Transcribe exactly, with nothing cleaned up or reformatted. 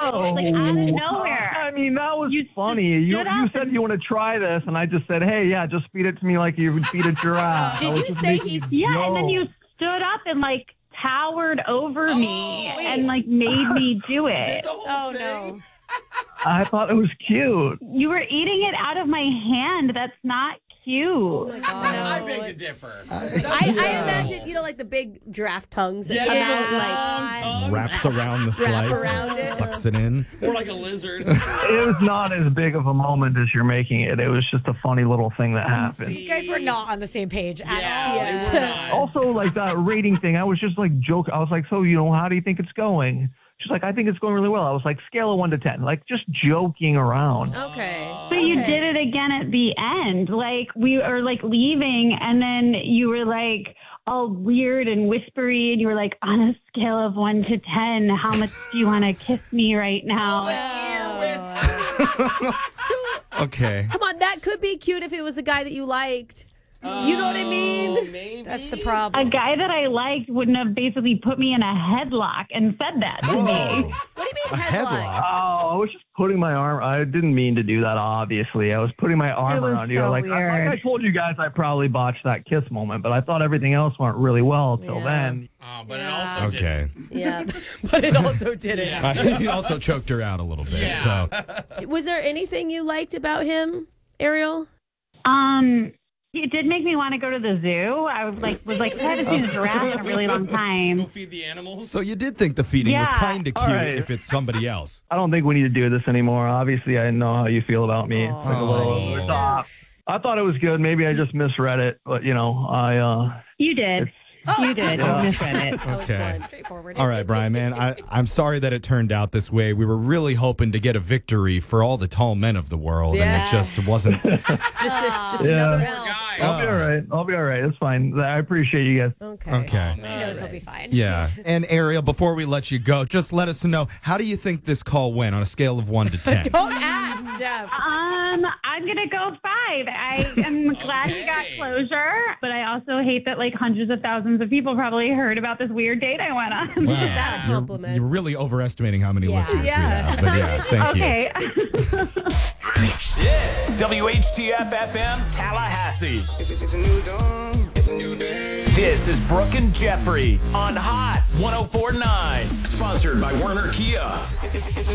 know. Like out of nowhere. I mean, that was You funny. You stood you up said and- you want to try this, and I just said, hey, yeah, just feed it to me like you would feed a giraffe. Did I was you just say making he's- a Yeah, and then joke. you stood up and like towered over me wait. and like made me do it. The whole Oh, thing? no. I thought it was cute. You were eating it out of my hand. That's not cute. Oh my God. I No, beg to it's- differ. I, I imagine, you know, like the big giraffe tongues that Yeah, come yeah. out, like, Long tongues. Wraps around the Wrap slice, around it. sucks it in. More like a lizard. It was not as big of a moment as you're making it. It was just a funny little thing that happened. See? You guys were not on the same page at Yeah, all. they were not. Also, like that rating thing, I was just like joking. I was like, so, you know, how do you think it's going? She's like, I think it's going really well. I was like, scale of one to ten, like just joking around. okay. But you Okay. did it again at the end. Like we were like leaving and then you were like all weird and whispery and you were like, on a scale of one to ten, how much do you want to kiss me right now? Okay. Come on, that could be cute if it was a guy that you liked. You know what I mean? Oh, maybe. That's the A problem. guy that I liked wouldn't have basically put me in a headlock and said that to me. What do you mean A headlock? headlock? Oh, I was just putting my arm. I didn't mean to do that, obviously. I was putting my arm It was around you. so Like, I, weird. like I told you guys, I probably botched that kiss moment, but I thought everything else went really well till Yeah. then. Oh, but it Yeah. also Okay. Yeah, but it also didn't. Yeah. He also choked her out a little bit. Yeah. So Was there anything you liked about him, Ariel? Um, it did make me want to go to the zoo. I was like, was like, I haven't seen a giraffe in a really long Go time. feed the animals. so you did think the feeding was Yeah. kind of All cute right. if it's somebody else. I don't think we need to do this anymore. Obviously, I know how you feel about me. Aw, Like a little buddy. stop. I thought it was good. Maybe I just misread it, but you know, I uh You did. You did. Yeah. You misread it. That was Okay. fun. Straightforward. All right, Brian, man, I, I'm sorry that it turned out this way. We were really hoping to get a victory for all the tall men of the world, and Yeah. it just wasn't. Just, a, just Yeah. another Poor L. guy. I'll be all right. I'll be all right. It's fine. I appreciate you guys. Okay. Okay. He knows he'll be fine. Yeah. And Ariel, before we let you go, just let us know, how do you think this call went on a scale of one to ten? Don't ask, Jeff. Um, I'm gonna go five. I am glad we got Okay. closure, but I also hate that like hundreds of thousands of people probably heard about this weird date I went on. Isn't that a You're, compliment? you're really overestimating how many Yeah. listeners Yeah. we have. But yeah, thank you. Okay. W H T F F M Tallahassee. It's, it's, it's a new dawn. It's a new day. This is Brooke and Jeffrey on Hot one oh four point nine. Sponsored by Werner Kia. It's, it's, it's a